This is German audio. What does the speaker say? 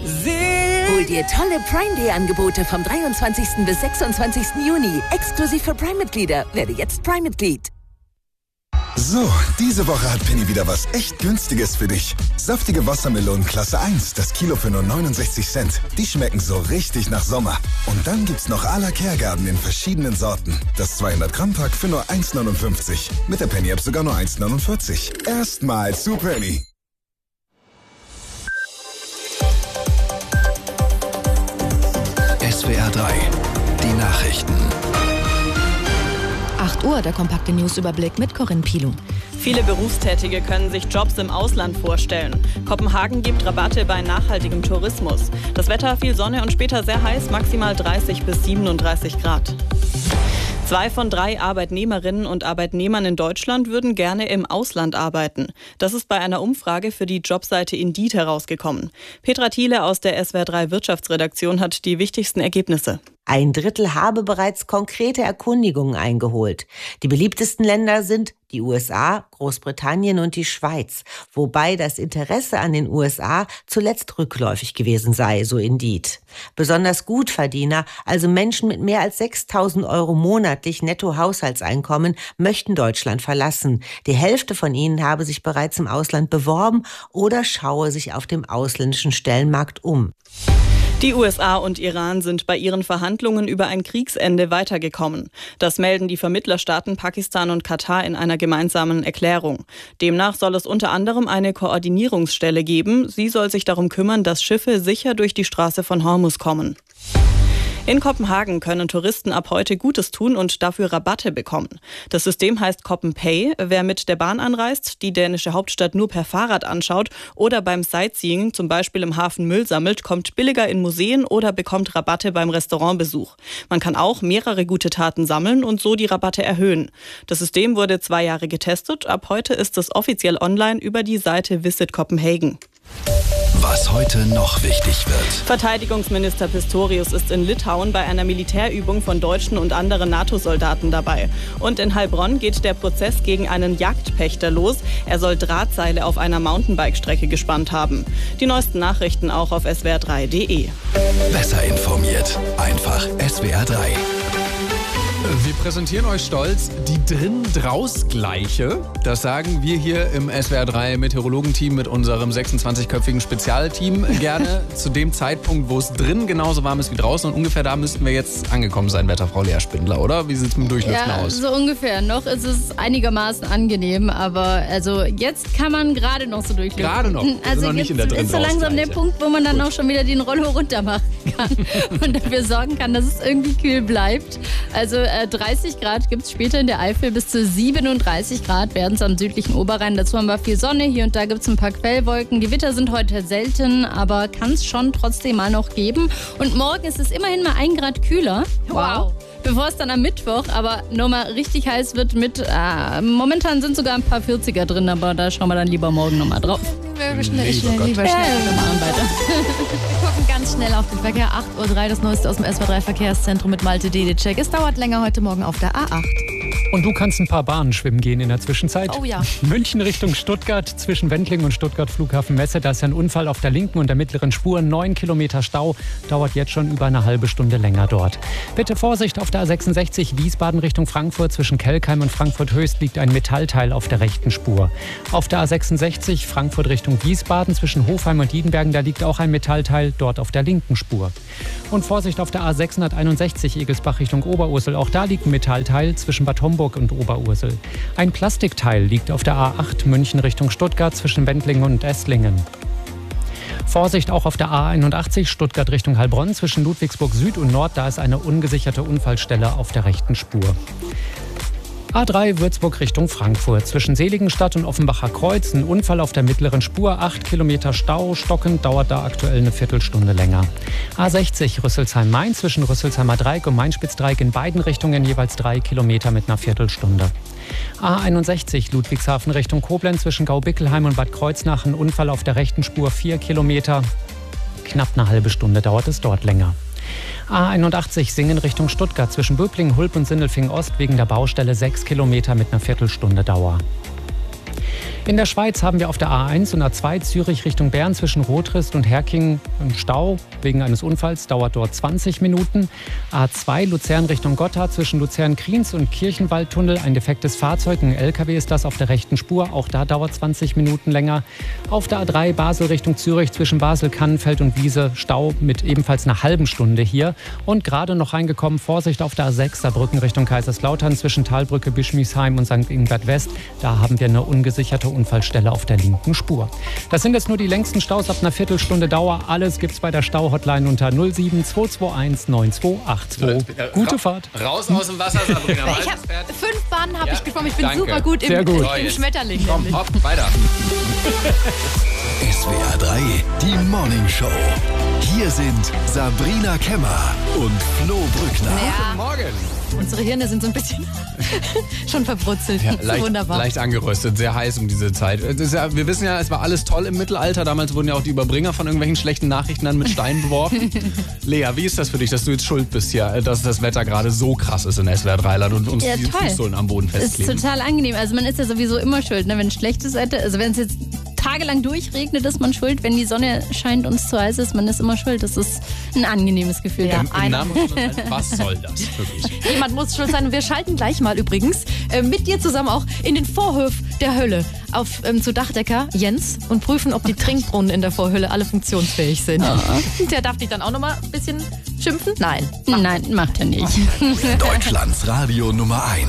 Hol dir tolle Prime Day Angebote vom 23. bis 26. Juni. Exklusiv für Prime-Mitglieder. Werde jetzt Prime-Mitglied. So, diese Woche hat Penny wieder was echt Günstiges für dich. Saftige Wassermelonen Klasse 1, das Kilo für nur 69 Cent. Die schmecken so richtig nach Sommer. Und dann gibt's noch à la Kehrgarten in verschiedenen Sorten. Das 200-Gramm-Pack für nur 1,59. Mit der Penny-App sogar nur 1,49. Erstmal zu Penny. SWR 3, die Nachrichten. 8 Uhr, der kompakte Newsüberblick mit Corinne Pilu. Viele Berufstätige können sich Jobs im Ausland vorstellen. Kopenhagen gibt Rabatte bei nachhaltigem Tourismus. Das Wetter, viel Sonne und später sehr heiß, maximal 30 bis 37 Grad. 2 von 3 Arbeitnehmerinnen und Arbeitnehmern in Deutschland würden gerne im Ausland arbeiten. Das ist bei einer Umfrage für die Jobseite Indeed herausgekommen. Petra Thiele aus der SWR 3 Wirtschaftsredaktion hat die wichtigsten Ergebnisse. 1/3 habe bereits konkrete Erkundigungen eingeholt. Die beliebtesten Länder sind die USA, Großbritannien und die Schweiz, wobei das Interesse an den USA zuletzt rückläufig gewesen sei, so Indeed. Besonders Gutverdiener, also Menschen mit mehr als 6.000 € monatlich Nettohaushaltseinkommen, möchten Deutschland verlassen. Die Hälfte von ihnen habe sich bereits im Ausland beworben oder schaue sich auf dem ausländischen Stellenmarkt um. Die USA und Iran sind bei ihren Verhandlungen über ein Kriegsende weitergekommen. Das melden die Vermittlerstaaten Pakistan und Katar in einer gemeinsamen Erklärung. Demnach soll es unter anderem eine Koordinierungsstelle geben. Sie soll sich darum kümmern, dass Schiffe sicher durch die Straße von Hormuz kommen. In Kopenhagen können Touristen ab heute Gutes tun und dafür Rabatte bekommen. Das System heißt CopenPay. Wer mit der Bahn anreist, die dänische Hauptstadt nur per Fahrrad anschaut oder beim Sightseeing, zum Beispiel im Hafen Müll sammelt, kommt billiger in Museen oder bekommt Rabatte beim Restaurantbesuch. Man kann auch mehrere gute Taten sammeln und so die Rabatte erhöhen. Das System wurde 2 Jahre getestet. Ab heute ist es offiziell online über die Seite Visit Copenhagen. Was heute noch wichtig wird. Verteidigungsminister Pistorius ist in Litauen bei einer Militärübung von deutschen und anderen NATO-Soldaten dabei. Und in Heilbronn geht der Prozess gegen einen Jagdpächter los. Er soll Drahtseile auf einer Mountainbike-Strecke gespannt haben. Die neuesten Nachrichten auch auf swr3.de. Besser informiert. Einfach SWR 3. Wir präsentieren euch stolz die Drin-Draus-Gleiche. Das sagen wir hier im SWR 3 Meteorologenteam mit unserem 26-köpfigen Spezialteam gerne zu dem Zeitpunkt, wo es drin genauso warm ist wie draußen. Und ungefähr da müssten wir jetzt angekommen sein, Wetterfrau Lea Spindler, oder? Wie sieht es mit dem Durchlüften aus? So ungefähr. Noch ist es einigermaßen angenehm, aber also jetzt kann man gerade noch so durchlüften. Gerade noch? Also noch nicht jetzt in der ist so langsam der Punkt, wo man dann auch schon wieder den Rollo runter machen kann und dafür sorgen kann, dass es irgendwie kühl bleibt. Also 30 Grad gibt es später in der Eifel, bis zu 37 Grad werden es am südlichen Oberrhein. Dazu haben wir viel Sonne, hier und da gibt es ein paar Quellwolken. Gewitter sind heute selten, aber kann es schon trotzdem mal noch geben. Und morgen ist es immerhin mal 1 Grad kühler. Wow. Bevor es dann am Mittwoch aber nochmal richtig heiß wird mit, momentan sind sogar ein paar 40er drin, aber da schauen wir dann lieber morgen nochmal drauf. Wir machen weiter. Wir gucken ganz schnell auf den Verkehr. 8:03 Uhr, das Neueste aus dem SWR 3 Verkehrszentrum mit Malte Dedicek. Es dauert länger heute Morgen auf der A8. Und du kannst ein paar Bahnen schwimmen gehen in der Zwischenzeit. Oh ja. München Richtung Stuttgart, zwischen Wendling und Stuttgart Flughafen Messe. Da ist ein Unfall auf der linken und der mittleren Spur. 9 Kilometer Stau, dauert jetzt schon über eine halbe Stunde länger dort. Bitte Vorsicht auf der A66 Wiesbaden Richtung Frankfurt. Zwischen Kelkheim und Frankfurt-Höchst liegt ein Metallteil auf der rechten Spur. Auf der A66 Frankfurt Richtung Wiesbaden zwischen Hofheim und Diedenbergen. Da liegt auch ein Metallteil, dort auf der linken Spur. Und Vorsicht auf der A661 Egelsbach Richtung Oberursel. Auch da liegt ein Metallteil zwischen Bad Homburg und Oberursel. Ein Plastikteil liegt auf der A8 München Richtung Stuttgart zwischen Wendlingen und Esslingen. Vorsicht auch auf der A81 Stuttgart Richtung Heilbronn zwischen Ludwigsburg Süd und Nord. Da ist eine ungesicherte Unfallstelle auf der rechten Spur. A3 Würzburg Richtung Frankfurt. Zwischen Seligenstadt und Offenbacher Kreuz ein Unfall auf der mittleren Spur. 8 Kilometer Stau. Stockend dauert da aktuell eine Viertelstunde länger. A60 Rüsselsheim-Main zwischen Rüsselsheimer Dreieck und Main-Spitz-Dreieck in beiden Richtungen jeweils 3 Kilometer mit einer Viertelstunde. A61 Ludwigshafen Richtung Koblenz zwischen Gaubickelheim und Bad Kreuznach. Ein Unfall auf der rechten Spur. 4 Kilometer. Knapp eine halbe Stunde dauert es dort länger. A81 Singen Richtung Stuttgart zwischen Böblingen, Hulp und Sindelfingen Ost wegen der Baustelle 6 Kilometer mit einer Viertelstunde Dauer. In der Schweiz haben wir auf der A1 und A2 Zürich Richtung Bern zwischen Rotrist und Herkingen einen Stau. Wegen eines Unfalls dauert dort 20 Minuten. A2 Luzern Richtung Gotthard zwischen Luzern-Kriens und Kirchenwaldtunnel. Ein defektes Fahrzeug, ein LKW ist das auf der rechten Spur. Auch da dauert 20 Minuten länger. Auf der A3 Basel Richtung Zürich zwischen Basel, Kannenfeld und Wiese. Stau mit ebenfalls einer halben Stunde hier. Und gerade noch reingekommen, Vorsicht auf der A6 Saarbrücken Richtung Kaiserslautern zwischen Talbrücke, Bischmiesheim und St. Ingbert West. Da haben wir eine ungesicherte Unfallstelle auf der linken Spur. Das sind jetzt nur die längsten Staus ab einer Viertelstunde Dauer. Alles gibt's bei der Stauhotline unter 07221 9282. Gute Fahrt. Raus aus dem Wasser, Sabrina. Ich habe 5 Bahnen habe ich geschwommen. Ich bin super gut im Schmetterling. Komm, hopp, weiter. SWR 3, die Morning Show. Hier sind Sabrina Kemmer und Flo Brückner. Ja. Guten Morgen. Unsere Hirne sind so ein bisschen schon verbrutzelt. Ja, so wunderbar. Leicht angeröstet, sehr heiß um diese Zeit. Wir wissen ja, es war alles toll im Mittelalter. Damals wurden ja auch die Überbringer von irgendwelchen schlechten Nachrichten dann mit Steinen beworfen. Lea, wie ist das für dich, dass du jetzt schuld bist hier, dass das Wetter gerade so krass ist in SWR 3-Land und uns die Fußsohlen am Boden festkleben? Das ist total angenehm. Also man ist ja sowieso immer schuld, ne? Wenn schlechtes Wetter, also wenn es jetzt tagelang durchregnet, ist man schuld. Wenn die Sonne scheint und es zu heiß ist, man ist immer schuld. Das ist ein angenehmes Gefühl. Ja, Im Namen was soll das wirklich? Jemand muss schuld sein. Und wir schalten gleich mal übrigens mit dir zusammen auch in den Vorhof der Hölle zu Dachdecker Jens und prüfen, ob die Trinkbrunnen in der Vorhölle alle funktionsfähig sind. Der darf dich dann auch nochmal ein bisschen schimpfen? Nein. Nein, macht er nicht. Deutschlands Radio Nummer 1.